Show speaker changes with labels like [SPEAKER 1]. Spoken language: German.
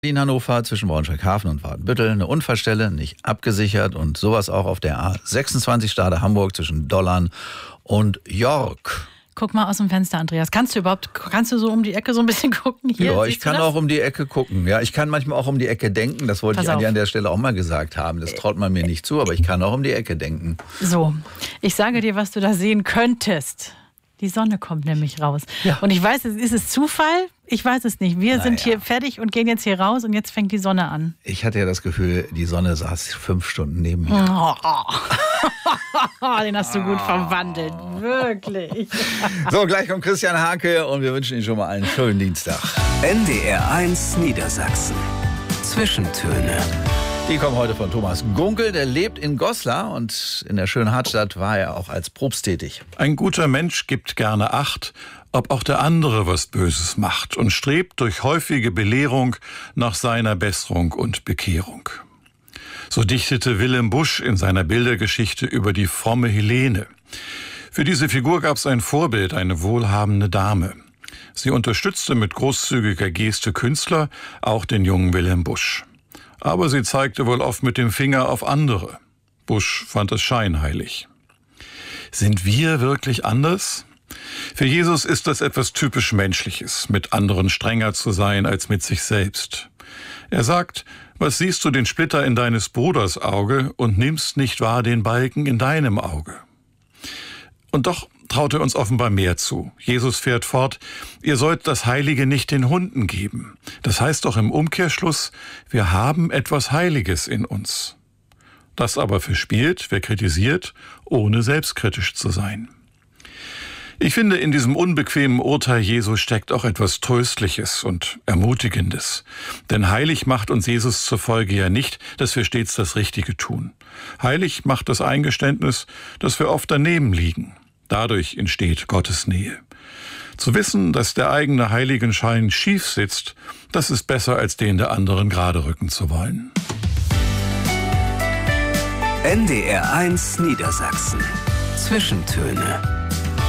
[SPEAKER 1] In Hannover zwischen Braunschweig-Hafen und Wadenbüttel eine Unfallstelle, nicht abgesichert und sowas auch auf der A26 Stade Hamburg zwischen Dollern und York.
[SPEAKER 2] Guck mal aus dem Fenster, Andreas. Kannst du so um die Ecke so ein bisschen gucken? Hier,
[SPEAKER 1] ja, ich kann auch um die Ecke gucken. Ja, ich kann manchmal auch um die Ecke denken. Das wollte ich eigentlich an der Stelle auch mal gesagt haben. Das traut man mir nicht zu, aber ich kann auch um die Ecke denken.
[SPEAKER 2] So, ich sage dir, was du da sehen könntest. Die Sonne kommt nämlich raus. Ja. Und ich weiß, ist es Zufall? Ich weiß es nicht. Wir sind hier fertig und gehen jetzt hier raus und jetzt fängt die Sonne an.
[SPEAKER 1] Ich hatte ja das Gefühl, die Sonne saß 5 Stunden neben mir.
[SPEAKER 2] Den hast du gut verwandelt. Wirklich.
[SPEAKER 1] So, gleich kommt Christian Hake und wir wünschen Ihnen schon mal einen schönen Dienstag.
[SPEAKER 3] NDR 1 Niedersachsen. Zwischentöne.
[SPEAKER 1] Die kommen heute von Thomas Gunkel, der lebt in Goslar und in der schönen Hartstadt war er auch als Propst tätig.
[SPEAKER 4] Ein guter Mensch gibt gerne Acht, ob auch der andere was Böses macht und strebt durch häufige Belehrung nach seiner Besserung und Bekehrung. So dichtete Wilhelm Busch in seiner Bildergeschichte über die fromme Helene. Für diese Figur gab es ein Vorbild, eine wohlhabende Dame. Sie unterstützte mit großzügiger Geste Künstler, auch den jungen Wilhelm Busch. Aber sie zeigte wohl oft mit dem Finger auf andere. Busch fand es scheinheilig. Sind wir wirklich anders? Für Jesus ist das etwas typisch Menschliches, mit anderen strenger zu sein als mit sich selbst. Er sagt, was siehst du den Splitter in deines Bruders Auge und nimmst nicht wahr den Balken in deinem Auge? Und doch traut er uns offenbar mehr zu. Jesus fährt fort, ihr sollt das Heilige nicht den Hunden geben. Das heißt doch im Umkehrschluss, wir haben etwas Heiliges in uns. Das aber verspielt, wer kritisiert, ohne selbstkritisch zu sein. Ich finde, in diesem unbequemen Urteil Jesu steckt auch etwas Tröstliches und Ermutigendes. Denn heilig macht uns Jesus zur Folge ja nicht, dass wir stets das Richtige tun. Heilig macht das Eingeständnis, dass wir oft daneben liegen. Dadurch entsteht Gottes Nähe. Zu wissen, dass der eigene Heiligenschein schief sitzt, das ist besser, als den der anderen gerade rücken zu wollen.
[SPEAKER 3] NDR 1 Niedersachsen. Zwischentöne.